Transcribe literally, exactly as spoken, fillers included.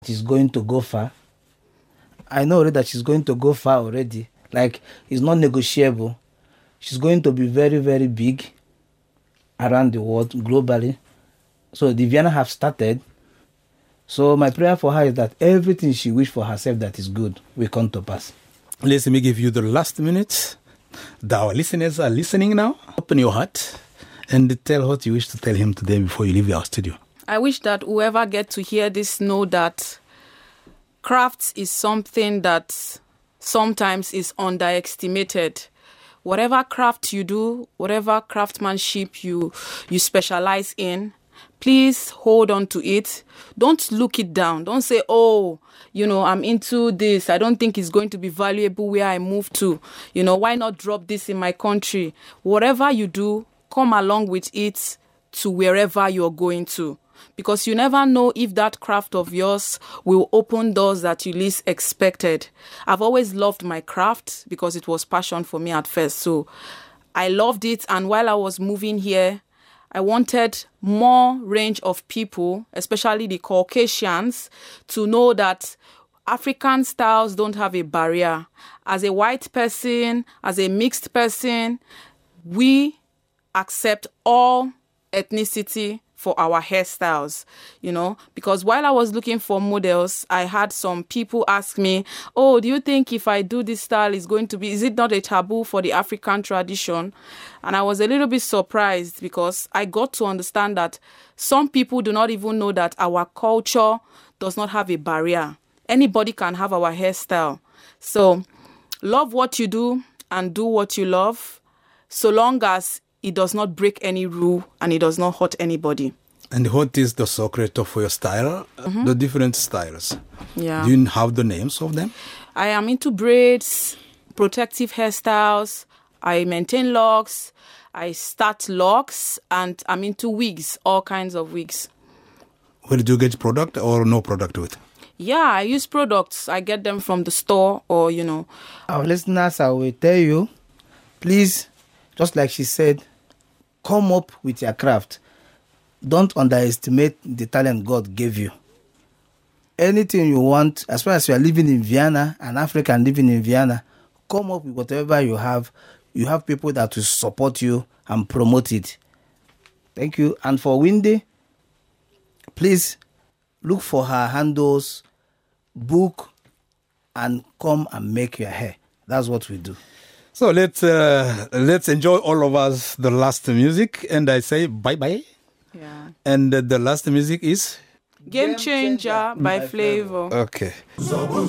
She's going to go far. I know already that she's going to go far already. Like, it's not negotiable. She's going to be very, very big around the world, globally. So the Vienna have started. So my prayer for her is that everything she wished for herself that is good will come to pass. Let me give you the last minute. Our listeners are listening now. Open your heart and tell what you wish to tell him today before you leave our studio. I wish that whoever gets to hear this know that crafts is something that sometimes is underestimated. Whatever craft you do, whatever craftsmanship you you specialize in, please hold on to it. Don't look it down. Don't say, oh, you know, I'm into this. I don't think it's going to be valuable where I move to. You know, why not drop this in my country? Whatever you do, come along with it to wherever you're going to. Because you never know if that craft of yours will open doors that you least expected. I've always loved my craft because it was passion for me at first. So I loved it. And while I was moving here, I wanted more range of people, especially the Caucasians, to know that African styles don't have a barrier. As a white person, as a mixed person, we accept all ethnicity for our hairstyles, you know, because while I was looking for models, I had some people ask me, oh, do you think if I do this style is going to be, is it not a taboo for the African tradition? And I was a little bit surprised because I got to understand that some people do not even know that our culture does not have a barrier. Anybody can have our hairstyle. So love what you do and do what you love, so long as it does not break any rule and it does not hurt anybody. And what is the secret of your style? Mm-hmm. The different styles. Yeah. Do you have the names of them? I am into braids, protective hairstyles. I maintain locks. I start locks, and I'm into wigs, all kinds of wigs. Where do you get product or no product with? Yeah, I use products. I get them from the store or, you know. Our listeners, I will tell you, please, just like she said, come up with your craft. Don't underestimate the talent God gave you. Anything you want, as far as you are living in Vienna, an African living in Vienna, come up with whatever you have. You have people that will support you and promote it. Thank you. And for Wendy, please look for her handles, book, and come and make your hair. That's what we do. So let's uh, let's enjoy all of us the last music, and I say bye bye. Yeah. And uh, the last music is Game Changer by Flavor. Okay.